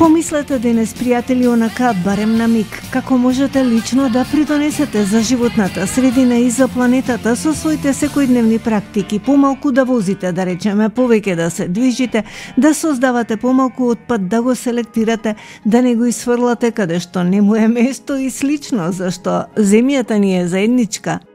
Помислете денес, пријатели, онака барем на миг, како можете лично да придонесете за животната средина и за планетата со своите секојдневни практики, помалку да возите, да речеме, повеќе да се движите, да создавате помалку отпад, да го селектирате, да не го исфрлате каде што не му е место и слично, зашто земјата ни е заедничка.